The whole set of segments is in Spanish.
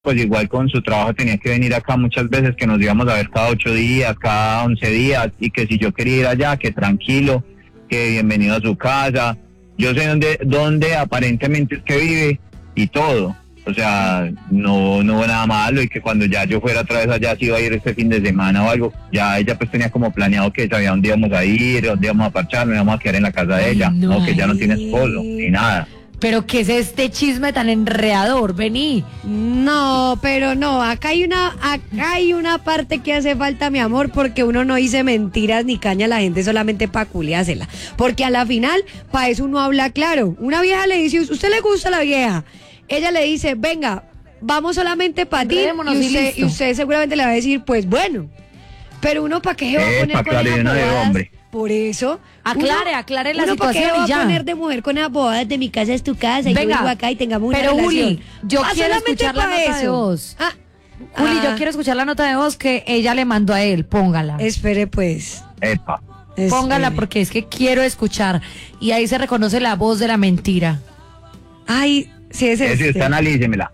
pues igual con su trabajo tenía que venir acá muchas veces, que nos íbamos a ver cada 8 días, cada 11 días, y que si yo quería ir allá, que tranquilo, que bienvenido a su casa. Yo sé dónde aparentemente es que vive y todo. O sea, no hubo nada malo, y que cuando ya yo fuera otra vez allá, si iba a ir este fin de semana o algo, ya ella pues tenía como planeado que sabía dónde íbamos a ir, dónde íbamos a parchar, nos íbamos a quedar en la casa de ella, no, que ella no tiene esposo, ni nada. Pero ¿qué es este chisme tan enredador? Vení. No, pero no, acá hay una parte que hace falta, mi amor, porque uno no dice mentiras ni caña a la gente solamente para culiársela. Porque a la final, para eso uno habla claro. Una vieja le dice, ¿usted le gusta a la vieja? Ella le dice, venga, vamos solamente para ti. Y usted seguramente le va a decir, pues bueno. Pero uno, ¿para qué se va a poner con esas bobadas? Por eso, aclare la situación ¿para qué va y ya. a poner de mujer con esas bobadas de mi casa es tu casa y venga, yo vivo acá y tengamos una pero relación? Juli, yo quiero escuchar la nota de voz. Juli, yo quiero escuchar la nota de voz que ella le mandó a él. Póngala. Espere, pues. Epa. Póngala porque es que quiero escuchar. Y ahí se reconoce la voz de la mentira. Ay, sí es Si está, analícemela.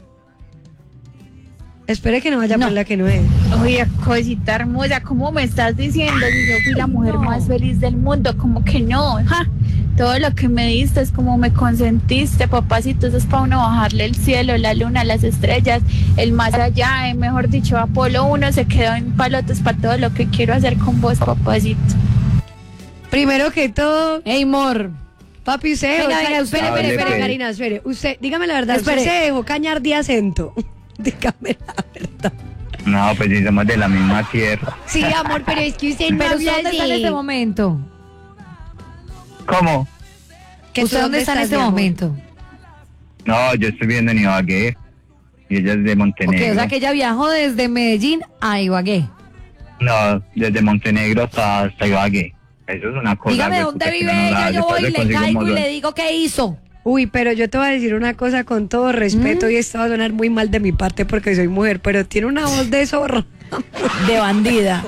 Espere que no vaya por la que no es. Oye, cosita hermosa, ¿cómo me estás diciendo? Si yo fui la mujer más feliz del mundo, como que no, ja. Todo lo que me diste es como me consentiste, papacito, eso es para uno bajarle el cielo, la luna, las estrellas, el más allá, mejor dicho, Apolo 1 se quedó en palotes para todo lo que quiero hacer con vos, papacito. Primero que todo, hey, amor. Papi, usted, espere, Karina, espere. Usted, dígame la verdad, usted se dejó cañar de acento. Dígame la verdad. No, pues si somos de la misma tierra. Sí, amor, pero es que usted no habla ¿dónde está en este momento? ¿Cómo? ¿Usted dónde está en este momento? No, yo estoy viendo en Ibagué y ella es de Montenegro. Ok, o sea que ella viajó desde Medellín a Ibagué. No, desde Montenegro hasta Ibagué. Eso es una cosa. Dígame dónde vive ella, yo voy y le caigo y le digo qué hizo. Uy, pero yo te voy a decir una cosa con todo respeto, y esto va a sonar muy mal de mi parte porque soy mujer, pero tiene una voz de zorro. De bandida.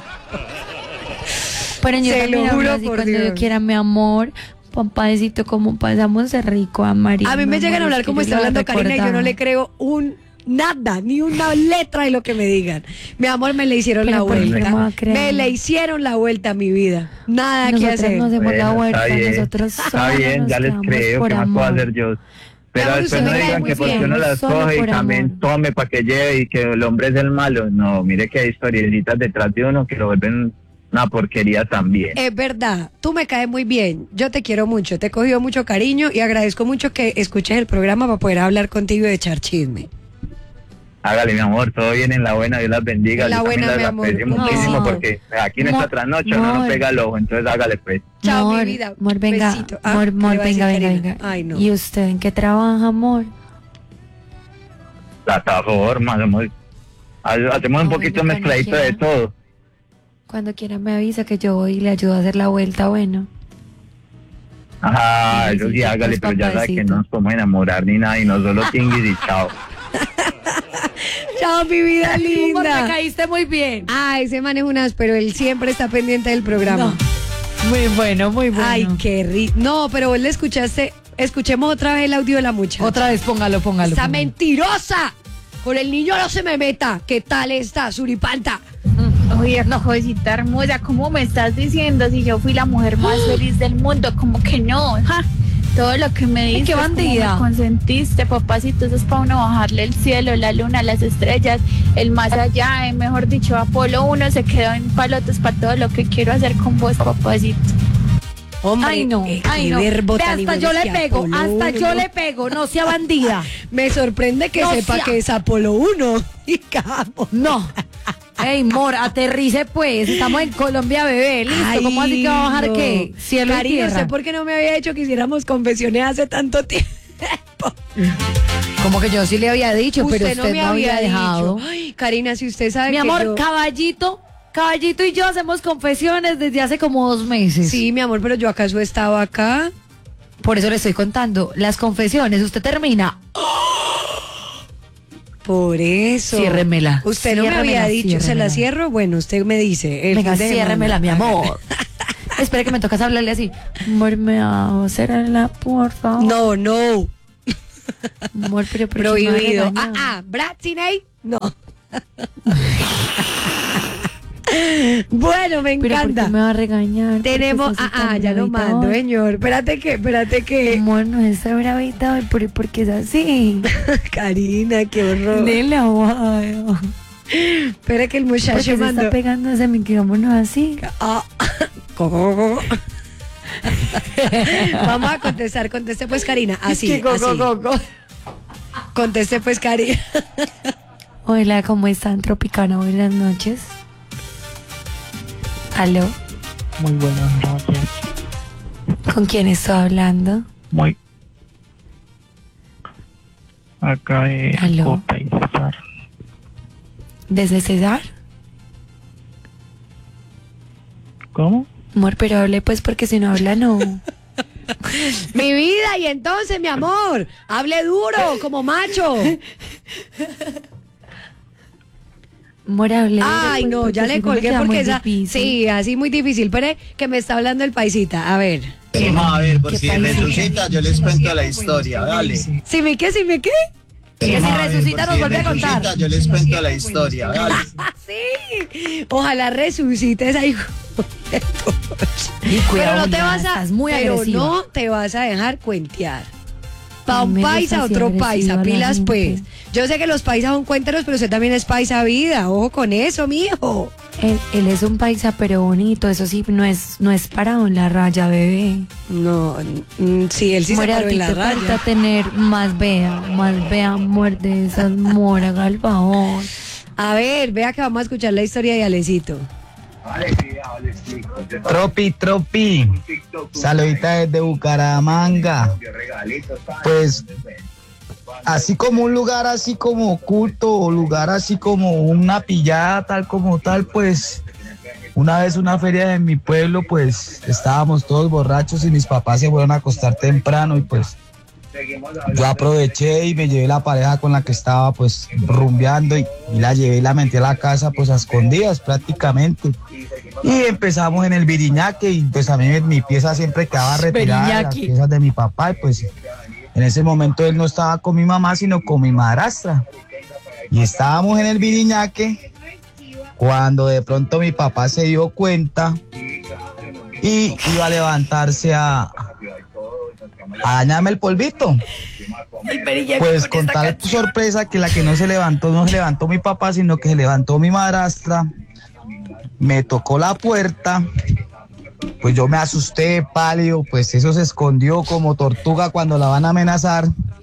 Pero yo se lo juro así, por cuando Dios. yo quiera, mi amor, papadecito, como pasamos de rico a María. A mí me llegan a hablar como está hablando Karina y yo no le creo nada, ni una letra de lo que me digan. Mi amor, me le hicieron la vuelta. Me le hicieron la vuelta a mi vida. Nada que hacer. Nosotros nos hacemos la vuelta, nosotros está bien, ya les creo, ¿qué más puedo hacer yo? Pero después no digan que porque uno las coge y también tome para que lleve y que el hombre es el malo. No, mire que hay historiecitas detrás de uno que lo vuelven una porquería también. Es verdad, tú me caes muy bien, yo te quiero mucho, te he cogido mucho cariño y agradezco mucho que escuches el programa para poder hablar contigo y echar chisme. Hágale, mi amor, todo bien en la buena, Dios las bendiga. En la buena, mi amor. Aprecio muchísimo porque aquí en esta trasnoche no nos pega el ojo, entonces hágale pues. Chao, mi vida. Amor, venga, besito. amor, venga. Ay, no. ¿Y usted en qué trabaja, amor? Plataforma, hacemos un poquito mezcladito de todo. Cuando quiera me avisa que yo voy y le ayudo a hacer la vuelta, bueno. Ajá, eso sí, hágale, pero ya sabe que no nos podemos enamorar ni nada y no solo tinguis y chao. Chao, mi vida linda. Amor, me caíste muy bien. Ay, ese man es un áspero, él siempre está pendiente del programa. No. Muy bueno, muy bueno. Ay, qué rico. No, pero vos le escuchaste, escuchemos otra vez el audio de la muchacha. Otra vez, póngalo. ¡Esa mentirosa! Con el niño no se me meta. ¿Qué tal está, suripanta? Oye, no, cosita hermosa, ¿cómo me estás diciendo? Si yo fui la mujer más feliz del mundo, como que no, ja. Todo lo que me diste, qué bandida. me consentiste, papacito, eso es para uno bajarle el cielo, la luna, las estrellas, el más allá, mejor dicho, Apolo 1 se quedó en palotes para todo lo que quiero hacer con vos, papacito. Hombre, ay no. Verbo Ve, tan hasta yo le pego, no sea bandida. Me sorprende que sepa que es Apolo 1. Y cabo. No. Ey, mor, aterrice pues, estamos en Colombia, bebé, listo. Ay, ¿Cómo así que va a bajar no. qué? Cielo y tierra. No sé por qué no me había dicho que hiciéramos confesiones hace tanto tiempo. Como que yo sí le había dicho, pero usted no me había dejado. Ay, Karina, si usted sabe mi que amor, yo... Caballito y yo hacemos confesiones desde hace como 2 meses. Sí, mi amor, pero yo acaso estaba acá. Por eso le estoy contando. Las confesiones, usted termina. Por eso. Ciérremela. Usted no me había dicho, ¿se la cierro? Bueno, usted me dice. Venga, ciérremela, mi amor. Espere que me tocas hablarle así. Amor, me va a cerrarla, por favor. No. Amor, pero prohibido. Bratzinay. No. Bueno, me Pero ¿por encanta. qué me va a regañar? Tenemos, ya lo mando, señor. Espérate que. Amor, no es bravita hoy, porque es así. Karina, qué horror. De la guaya. Espera que el muchacho Porque se mandó. está pegando ese micrófono así. Ah. Vamos a contestar. Conteste pues, Karina. Así. Conteste pues, Karina. Hola, ¿cómo están, Tropicana? Buenas noches. ¿Aló? Muy buenas noches. ¿Con quién estoy hablando? Muy. Acá es ¿Aló? Copa y César. ¿Desde César? ¿Cómo? Amor, pero hable pues porque si no habla no. Mi vida, y entonces, mi amor, hable duro, como macho. Amor, hable. Ay, pues, no, porque ya si le no me colgué queda porque muy esa. difícil. Sí, así muy difícil. Pero que me está hablando el paisita. A ver. Vamos a ver, por ¿Qué si país? resucita, yo les cuento la historia, dale. ¿Sí me qué? Que si resucita nos vuelve a contar. Resucita, yo les cuento la historia, dale. Sí. Ojalá resucites ahí. Y Pero cuidado, no te Juliana, vas a. estás muy pero agresiva. no te vas a dejar cuentear. Pa' Ay, un me gusta paisa, así otro agresiva paisa, la pilas gente. pues. Yo sé que los paisas son cuenteros, pero usted también es paisa vida. Ojo con eso, mijo. Él es un paisa pero bonito, eso sí, no es parado en la raya, bebé. No, sí, él sí se Muere, a paró ti en la te falta raya. tener más vea, muerde esas moras, al favor. A ver, vea que vamos a escuchar la historia de Alecito. Tropi, saludita desde Bucaramanga. Pues, así como un lugar así como oculto, o lugar así como una pillada tal como tal, pues, una vez una feria de mi pueblo, pues, estábamos todos borrachos y mis papás se fueron a acostar temprano y pues, yo aproveché y me llevé la pareja con la que estaba pues rumbeando y la llevé y la metí a la casa pues a escondidas prácticamente. Y empezamos en el Viriñaque y pues a mí mi pieza siempre quedaba retirada de las Viriñaque. piezas de mi papá y pues en ese momento él no estaba con mi mamá sino con mi madrastra. Y estábamos en el Viriñaque cuando de pronto mi papá se dio cuenta y iba a levantarse a dañarme el polvito. Pues con tal sorpresa que la que no se levantó mi papá, sino que se levantó mi madrastra, me tocó la puerta, pues yo me asusté, pálido, pues eso se escondió como tortuga cuando la van a amenazar.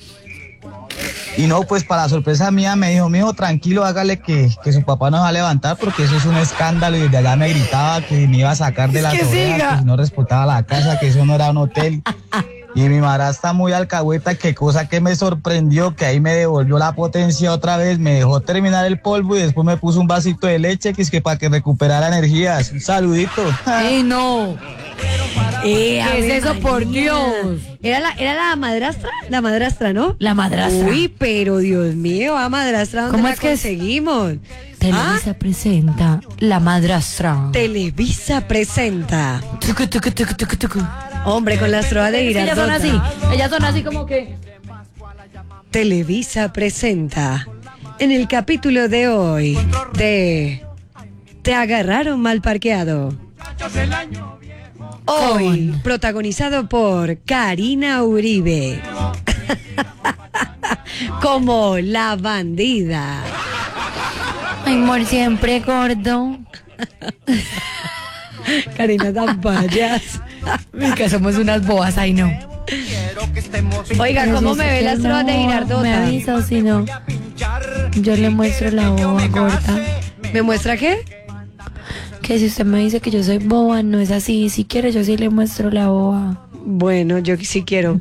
Y no, pues para sorpresa mía me dijo, mijo, tranquilo, hágale que su papá no va a levantar porque eso es un escándalo, y desde allá me gritaba que me iba a sacar de las orejas, que si no respetaba la casa, que eso no era un hotel. Y mi madrastra muy alcahueta, que cosa que me sorprendió, que ahí me devolvió la potencia otra vez, me dejó terminar el polvo y después me puso un vasito de leche, que es que para que recuperara energías. Un saludito. ¡Ey, no! ¿Qué Ave es eso, por María. Dios? ¿Era la madrastra? La madrastra, ¿no? La madrastra. Uy, pero Dios mío, a madrastra, ¿dónde ¿Cómo la es que es? conseguimos? Televisa presenta La Madrastra. Televisa presenta. Tucu, tucu, tucu, tucu, tucu. Hombre, con las trovas de Ellas son Girardota. así, ellas son así como que... Televisa presenta. En el capítulo de hoy de Te agarraron mal parqueado. Hoy protagonizado por Karina Uribe. Como la bandida. Ay, amor, siempre gordo. Karina tan payas. Que somos unas boas, ay no. Oiga, ¿cómo me ve las trovas de Me Girardota? avisa o si no, yo le muestro la boba gorda. ¿Me muestra qué? Que si usted me dice que yo soy boba, no es así. Si quiere, yo sí le muestro la boba. Bueno, yo sí quiero.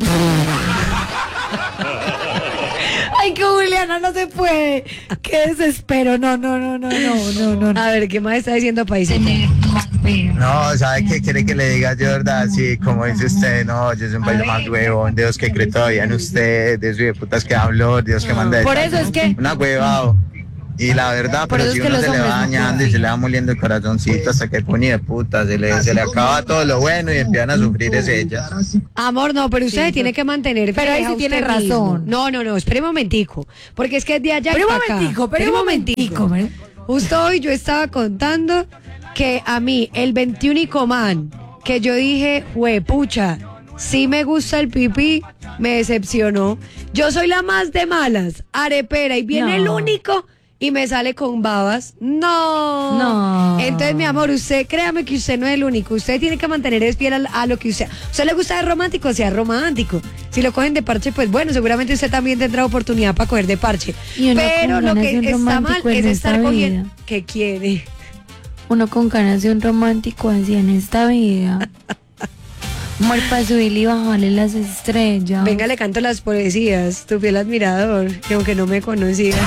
Ay, que Juliana, no se puede. Qué desespero. No. A ver, ¿qué más está diciendo Paisita? No, ¿sabe qué quiere que le diga yo, verdad? Sí, como dice usted, no, yo soy un país más huevón, Dios que cree todavía en usted, de esos de putas que habló, Dios que manda de Por eso es que... una huevado. Y la verdad, Por pero eso si es que uno los se le hombres va no dañando y se le va moliendo el corazoncito hasta que pone de puta, se le acaba todo lo bueno y empiezan a sufrir es ellas. Amor, no, pero usted Sí, tiene que mantener pero ahí fija sí tiene usted razón. mismo. No, espere un momentico, porque es que es de allá y Pero un pa' acá. momentico, pero Espere un momentico. Justo hoy yo estaba contando que a mí el 21 man que yo dije, pucha, sí me gusta el pipí, me decepcionó. Yo soy la más de malas, arepera, y viene No. el único y me sale con babas. No. No. Entonces, mi amor, usted, créame que usted no es el único. Usted tiene que mantener fiel a lo que usted... ¿Usted le gusta ser romántico? Sea romántico. Si lo cogen de parche, pues bueno, seguramente usted también tendrá oportunidad para coger de parche. Y uno Pero con lo ganas que de un está mal romántico en es estar esta cogiendo... vida. ¿Qué quiere? Uno con ganas de un romántico así en esta vida. Amor, para subirle y bajarle las estrellas. Venga, le canto las poesías, tu fiel admirador, que aunque no me conocía.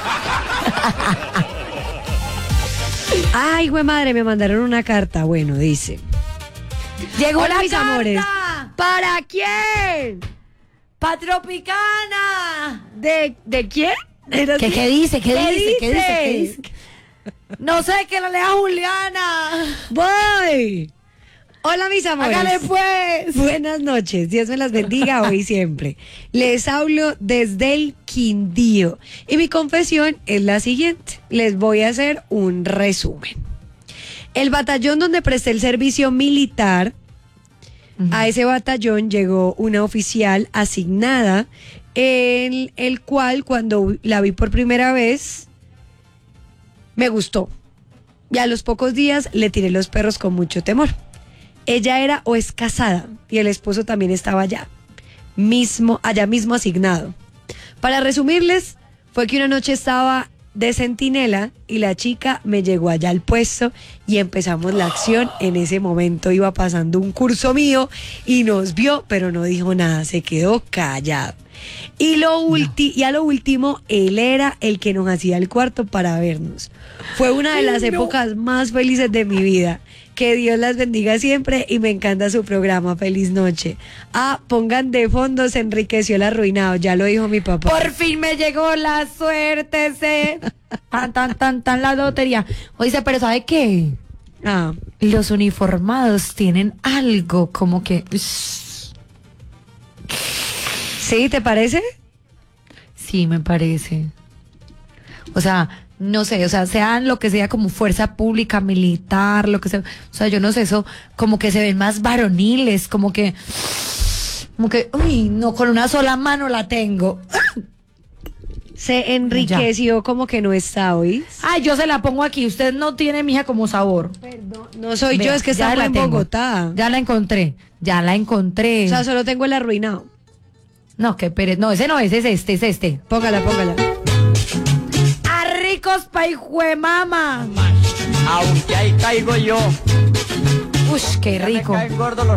Ay, güey madre, me mandaron una carta. Bueno, dice. Llegó Hola, la mis carta. amores. ¿Para quién? ¡Pa Tropicana! ¿De quién? ¿Era ¿Qué así? dice? ¿Qué ¿Qué dice? ¿Qué dice? ¿Qué dice? dice? No sé, que la lea Juliana. Voy. Hola, mis amores. Hágale pues. Buenas noches, Dios me las bendiga hoy y siempre. Les hablo desde el Quindío y mi confesión es la siguiente. Les voy a hacer un resumen. El batallón donde presté el servicio militar, a ese batallón llegó una oficial asignada, en el cual cuando la vi por primera vez me gustó. Y a los pocos días le tiré los perros con mucho temor. Ella era o es casada y el esposo también estaba allá mismo asignado. Para resumirles, fue que una noche estaba de centinela y la chica me llegó allá al puesto y empezamos la acción. En ese momento iba pasando un curso mío y nos vio, pero no dijo nada, se quedó callado. Y a lo último, él era el que nos hacía el cuarto para vernos. Fue una de las épocas más felices de mi vida. Que Dios las bendiga siempre y me encanta su programa. Feliz noche. Pongan de fondo, se enriqueció el arruinado. Ya lo dijo mi papá. Por fin me llegó la suerte, tan la lotería. Oye, pero ¿sabe qué? Los uniformados tienen algo como que... ¿Sí? ¿Te parece? Sí, me parece. O sea, no sé, o sea, sean lo que sea como fuerza pública, militar, lo que sea. O sea, yo no sé, eso como que se ven más varoniles, como que, uy, no, con una sola mano la tengo. Se enriqueció como que no está hoy. Ay, yo se la pongo aquí. Usted no tiene, mija, como sabor. Perdón, no soy yo, Vea, es que ya estamos la en tengo. Bogotá. Ya la encontré. O sea, solo tengo el arruinado. No, qué pereza. No, ese no es, es este. Póngala. ¡A ricos pa' hijuemama! Aunque ahí caigo yo. Uy, qué rico. Me caen gordos los